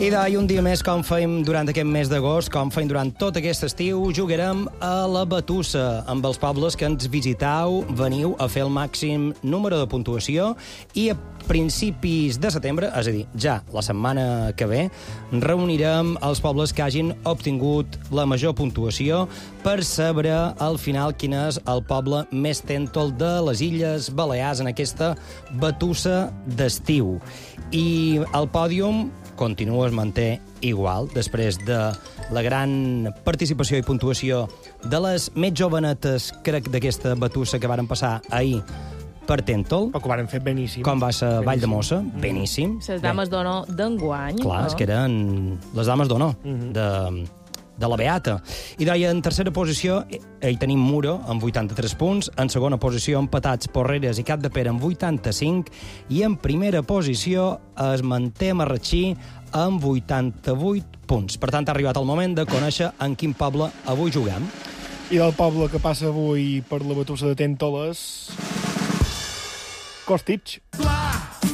I un dia més, com fèiem durant aquest mes d'agost, com fèiem durant tot aquest estiu, jugarem a la batussa amb els pobles que ens visitau, veniu a fer el màxim número de puntuació i a principis de setembre, és a dir, ja la setmana que ve, reunirem els pobles que hagin obtingut la major puntuació per saber al final quin és el poble més tèntol de les Illes Balears en aquesta batussa d'estiu. I el pòdium continua, es manté igual, després de la gran participació i puntuació de les més jovenetes, crec, d'aquesta batussa que varen passar ahir per Tèntol. Però que ho varen fer beníssim. Com va ser Vall de Mossa, beníssim. Les dames d'honor d'enguany. Clar, és que eren les dames d'honor de la Beata. I deia, en tercera posició hi tenim Muro, amb 83 punts, en segona posició empatats Porreres i Capdepera amb 85, i en primera posició es manté Marratxí amb 88 punts. Per tant, ha arribat el moment de conèixer en quin poble avui juguem. I del poble que passa avui per la batussa de Tèntoles... Costitx.